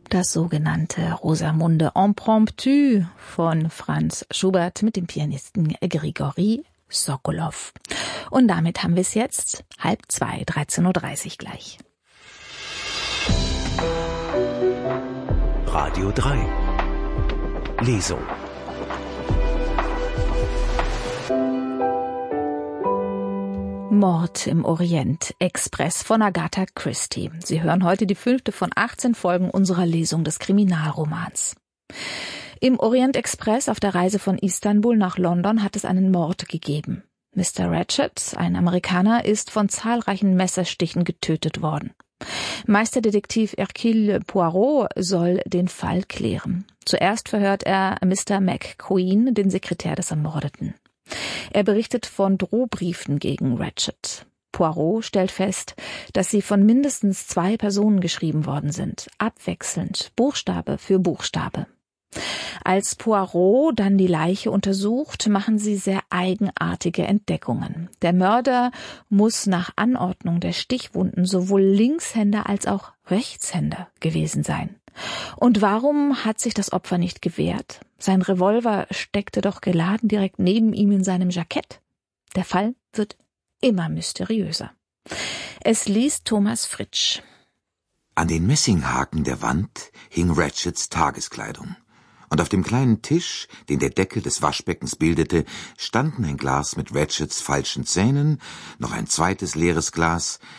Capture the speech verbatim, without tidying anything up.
Das sogenannte Rosamunde Impromptu von Franz Schubert mit dem Pianisten Grigori Sokolow. Und damit haben wir es jetzt halb zwei, dreizehn Uhr dreißig gleich. Radio drei. Lesung. Mord im Orient Express von Agatha Christie. Sie hören heute die fünfte von achtzehn Folgen unserer Lesung des Kriminalromans. Im Orient Express auf der Reise von Istanbul nach London hat es einen Mord gegeben. Mister Ratchet, ein Amerikaner, ist von zahlreichen Messerstichen getötet worden. Meisterdetektiv Hercule Poirot soll den Fall klären. Zuerst verhört er Mister McQueen, den Sekretär des Ermordeten. Er berichtet von Drohbriefen gegen Ratchet. Poirot stellt fest, dass sie von mindestens zwei Personen geschrieben worden sind, abwechselnd, Buchstabe für Buchstabe. Als Poirot dann die Leiche untersucht, machen sie sehr eigenartige Entdeckungen. Der Mörder muss nach Anordnung der Stichwunden sowohl Linkshänder als auch Rechtshänder gewesen sein. Und warum hat sich das Opfer nicht gewehrt? Sein Revolver steckte doch geladen direkt neben ihm in seinem Jackett. Der Fall wird immer mysteriöser. Es liest Thomas Fritsch. An den Messinghaken der Wand hing Ratchets Tageskleidung. Und auf dem kleinen Tisch, den der Deckel des Waschbeckens bildete, standen ein Glas mit Ratchets falschen Zähnen, noch ein zweites leeres Glas,